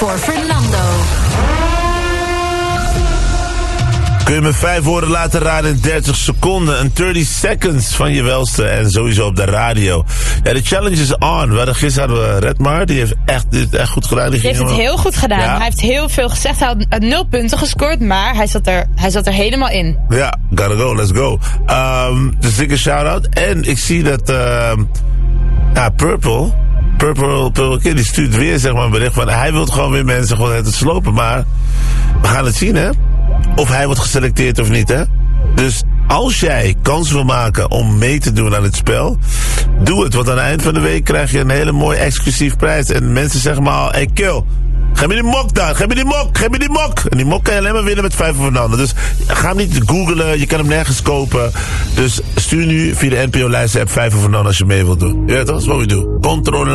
voor Fernando. Kun je me 5 woorden laten raden in 30 seconden. Een 30 seconds van je welste. En sowieso op de radio. Ja, de challenge is on. Gisteren hadden we Redmar. Die heeft dit echt goed gedaan. Die heeft het heel goed gedaan. Ja. Hij heeft heel veel gezegd. Hij had 0 punten gescoord. Maar hij zat er helemaal in. Ja, gotta go. Let's go. Dus dikke shout-out. En ik zie dat... Purple Kid, die stuurt weer zeg maar een bericht van... Hij wil gewoon weer mensen gewoon het slopen. Maar we gaan het zien, hè. Of hij wordt geselecteerd of niet, hè. Dus als jij kans wil maken om mee te doen aan het spel... doe het, want aan het eind van de week krijg je een hele mooi exclusief prijs. En mensen zeggen maar al, hey Kill, geef me die mok dan, geef me die mok. En die mok kan je alleen maar winnen met 5 van Fernando. Dus ga hem niet googlen, je kan hem nergens kopen. Dus stuur nu via de NPO-lijst app 5 van Fernando als je mee wilt doen. Je weet toch, dat is wat we doen. Controle.